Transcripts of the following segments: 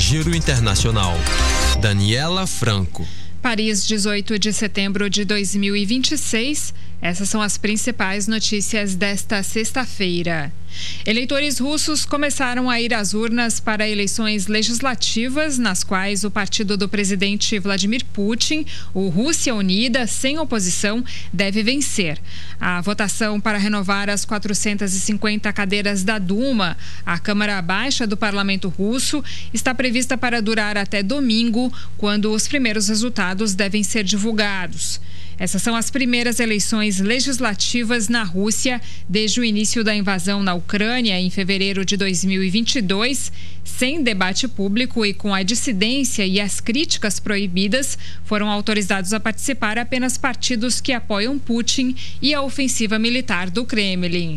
Giro Internacional. Daniela Franco. Paris, 18 de setembro de 2026. Essas são as principais notícias desta sexta-feira. Eleitores russos começaram a ir às urnas para eleições legislativas, nas quais o partido do presidente Vladimir Putin, o Rússia Unida, sem oposição, deve vencer. A votação para renovar as 450 cadeiras da Duma, a Câmara Baixa do Parlamento Russo, está prevista para durar até domingo, quando os primeiros resultados devem ser divulgados. Essas são as primeiras eleições legislativas na Rússia desde o início da invasão na Ucrânia em fevereiro de 2022. Sem debate público e com a dissidência e as críticas proibidas, foram autorizados a participar apenas partidos que apoiam Putin e a ofensiva militar do Kremlin.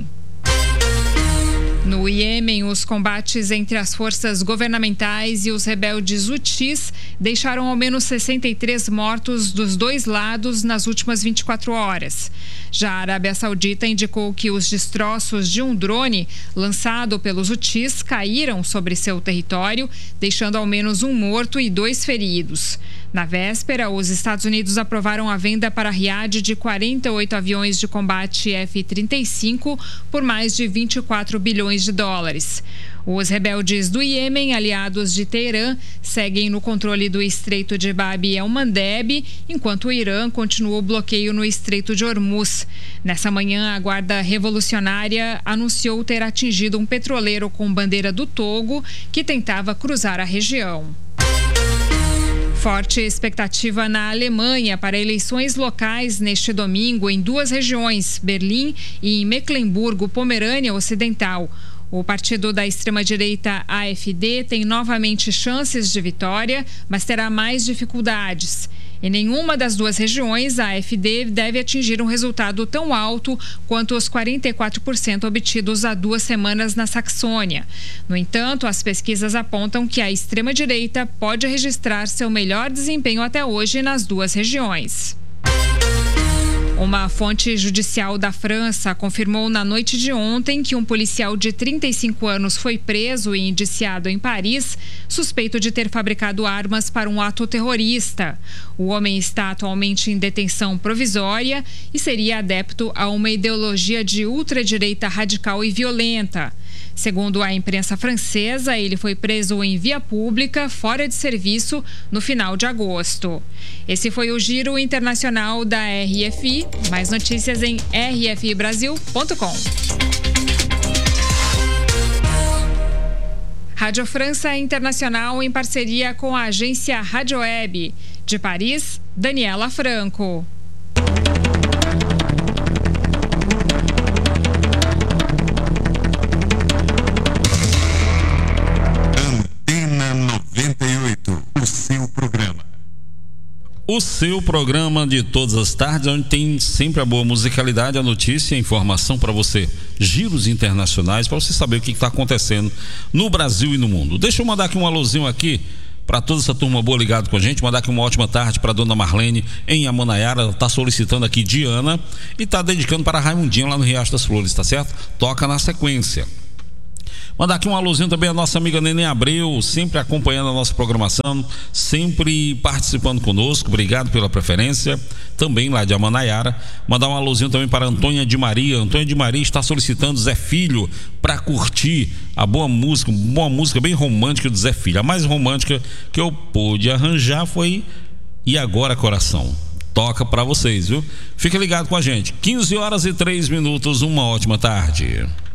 No Iêmen, os combates entre as forças governamentais e os rebeldes hutis deixaram ao menos 63 mortos dos dois lados nas últimas 24 horas. Já a Arábia Saudita indicou que os destroços de um drone lançado pelos hutis caíram sobre seu território, deixando ao menos um morto e 2 feridos. Na véspera, os Estados Unidos aprovaram a venda para Riad de 48 aviões de combate F-35 por mais de 24 bilhões de dólares. Os rebeldes do Iêmen, aliados de Teherã, seguem no controle do Estreito de Bab el-Mandeb, enquanto o Irã continua o bloqueio no Estreito de Hormuz. Nessa manhã, a Guarda Revolucionária anunciou ter atingido um petroleiro com bandeira do Togo que tentava cruzar a região. Forte expectativa na Alemanha para eleições locais neste domingo em 2 regiões, Berlim e em Mecklemburgo-Pomerânia Ocidental. O partido da extrema-direita AfD tem novamente chances de vitória, mas terá mais dificuldades. Em nenhuma das 2 regiões, a AfD deve atingir um resultado tão alto quanto os 44% obtidos há 2 semanas na Saxônia. No entanto, as pesquisas apontam que a extrema-direita pode registrar seu melhor desempenho até hoje nas 2 regiões. Uma fonte judicial da França confirmou na noite de ontem que um policial de 35 anos foi preso e indiciado em Paris, suspeito de ter fabricado armas para um ato terrorista. O homem está atualmente em detenção provisória e seria adepto a uma ideologia de ultradireita radical e violenta. Segundo a imprensa francesa, ele foi preso em via pública, fora de serviço, no final de agosto. Esse foi o Giro Internacional da RFI. Mais notícias em rfibrasil.com. Rádio França Internacional em parceria com a agência Rádio Web. De Paris, Daniela Franco. O seu programa de todas as tardes, onde tem sempre a boa musicalidade, a notícia e a informação para você. Giros internacionais, para você saber o que está acontecendo no Brasil e no mundo. Deixa eu mandar aqui um alôzinho aqui para toda essa turma boa ligada com a gente. Mandar aqui uma ótima tarde para dona Marlene em Amanaiara. Ela está solicitando aqui Diana e está dedicando para a Raimundinha lá no Riacho das Flores, tá certo? Toca na sequência. Mandar aqui um alôzinho também à nossa amiga Nenê Abreu, sempre acompanhando a nossa programação, sempre participando conosco. Obrigado pela preferência. Também lá de Amanaiara. Mandar um alôzinho também para Antônia de Maria. Antônia de Maria está solicitando Zé Filho para curtir a boa música bem romântica do Zé Filho. A mais romântica que eu pude arranjar foi E Agora Coração. Toca para vocês, viu? Fica ligado com a gente. 15 horas e 3 minutos. Uma ótima tarde.